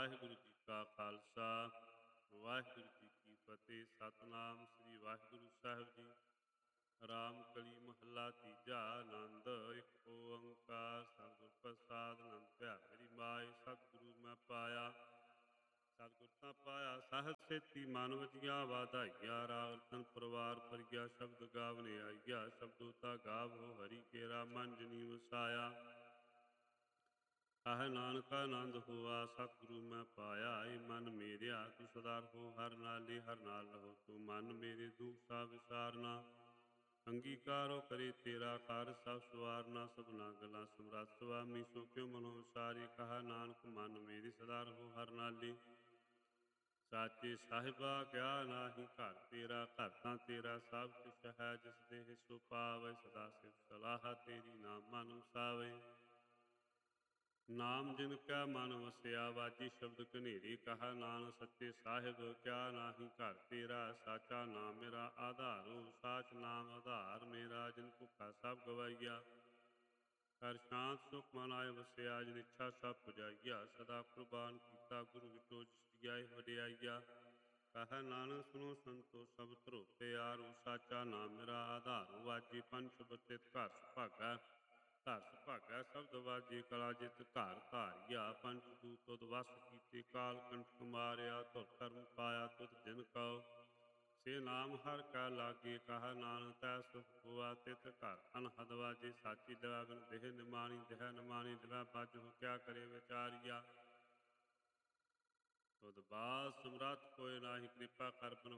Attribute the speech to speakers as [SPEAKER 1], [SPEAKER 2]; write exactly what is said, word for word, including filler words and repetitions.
[SPEAKER 1] ਵਾਹਿਗੁਰੂ ਜੀ ਕਾ ਖਾਲਸਾ ਵਾਹਿਗੁਰੂ ਜੀ ਕੀ ਫਤਿਹ। ਸਤਿਨਾਮ ਸ੍ਰੀ ਵਾਹਿਗੁਰੂ ਸਾਹਿਬ ਜੀ। ਰਾਮ ਕਲੀ ਮਹੱਲਾ ਤੀਜਾ। ਆਨੰਦ ਇੱਕ ਓੰਕਾਰ ਸਤਿਗੁਰ ਪ੍ਰਸਾਦ। ਆਨੰਦ ਭਿਆ ਮੇਰੀ ਮਾਏ ਸਤਿਗੁਰੂ ਮੈਂ ਪਾਇਆ। ਸਤਿਗੁਰ ਤਾਂ ਪਾਇਆ ਸਾਹਿਬ ਸੇਤੀ ਮਨ ਵਜੀਆ ਵਾਧਾਈਆ। ਰਾਗ ਰਤਨ ਪਰਿਵਾਰ ਪਰਿਆ ਸ਼ਬਦ ਗਾਵਨੇ ਆਈਆ। ਸ਼ਬਦੋ ਤਾ ਗਾਵੋ ਹਰੀ ਕੇਰਾ ਮਨ ਜਨੀ ਵਸਾਇਆ। ਆਹ ਨਾਨਕ ਆਨੰਦ ਹੋਆ ਸਤਿਗੁਰੂ ਮੈਂ ਪਾਇਆ। ਏ ਮਨ ਮੇਰਿਆ ਤੂੰ ਸਦਾ ਰਹੋ ਹਰ ਨਾਲੇ ਹਰ ਨਾਲ ਰਹੋ। ਤੂੰ ਮਨ ਮੇਰੇ ਦੁਖ ਸਾ ਵਿਸਾਰਨਾ। ਅੰਗੀਕਾਰੋ ਕਰੇ ਤੇਰਾ ਕਾਰ ਸਭ ਸਵਾਰਨਾ। ਸਭਨਾ ਗੱਲਾਂ ਸਮਰੱਥ ਸੁਆਮੀ ਸੋ ਕਿਉ ਮਨੋ ਵਿਸਾਰੇ। ਕਹਾ ਨਾਨਕ ਮਨ ਮੇਰੇ ਸਦਾ ਰਹੋ ਹਰ ਨਾਲੇ। ਸਾਚੇ ਸਾਹਿਬਾ ਕਿਆ ਨਾਹੀ ਘਰ ਤੇਰਾ। ਘਰ ਤਾਂ ਤੇਰਾ ਸਭ ਕੁਛ ਹੈ। ਜਿਸ ਦੇਹ ਸੋ ਪਾਵੈ ਸਦਾ ਸਿਫਤ ਸਲਾਹਾ ਤੇਰੀ ਨਾਮ ਮਨ ਵਸਾਵੇ। ਨਾਮ ਜਿਨ ਕਾ ਮਨ ਵਸਿਆ ਵਾਜੀ ਸ਼ਬਦ ਕਨੇਰੀ। ਕਹਾ ਨਾਨਕ ਸੱਚੇ ਸਾਹਿਬ ਕਿਆ ਨਾਹੀ ਘਰ ਤੇਰਾ। ਸਾਚਾ ਨਾਮ ਮੇਰਾ ਆਧਾਰੋ। ਸਾਚ ਨਾਮ ਆਧਾਰ ਮੇਰਾ। ਜਿਨ ਭੁੱਖਾ ਸਭ ਗਵਾਈਆ। ਹਰ ਸ਼ਾਂਤ ਸੁਖ ਮਨ ਆਏ ਵਸਿਆ। ਜਿਨ ਇੱਛਾ ਸਭ ਪੁਜਾਈਆ। ਸਦਾ ਕੁਰਬਾਨ ਕੀਤਾ ਗੁਰੂ ਵਿਟੋ ਜਿਸ ਦਿਆਏ ਵਡਿਆਈਆ। ਕਹਾ ਨਾਨਕ ਸੁਨੋ ਸੰਤੋ ਸਭ ਧਰੋਤੇ ਆਰੋ। ਸਾਚਾ ਨਾਮ ਮੇਰਾ ਆਧਾਰੋ। ਵਾਜੀ ਪੰਜ ਸ਼ਬਦ ਤਿਤ ਘਰ ਸੁਭਾਗਾ। ਧਰ ਸੁਭਾਗਾ ਸ਼ਬਦ ਵਾਜੀ ਕਲਾ ਜਿਤ ਘਰ ਧਾਰਿਆ। ਪੰਚ ਦੂਤ ਤੁਧ ਵਸ ਕੀਤੇ ਕਾਲ ਕੰਠ ਮਾਰਿਆ। ਧੁਰ ਧਰਮ ਪਾਇਆ ਤੁਧ ਜਿਨ ਕਉ ਸੇ ਨਾਮ ਹਰ ਕਾ ਲਾਗੇ। ਕਹਾ ਨਾਨਕ ਤੈ ਸੁਖ ਹੋਆ ਤਿਤ ਘਰ ਅਨਹਦ ਵਾਜੇ। ਸਾਚੀ ਦਇਆ ਬਿਨ ਦੇਹ ਨਿਮਾਣੀ ਦੇਹ ਨਿਮਾਣੀ ਦਿਵੈ ਬਾਜਹੁ ਕਿਆ ਕਰੇ ਵਿਚਾਰੀਆ। ਤੁਧ ਬਾਤ ਸਮਰੱਥ ਕੋਇ ਨਾਹੀ ਕਿਰਪਾ ਕਰ ਬਨ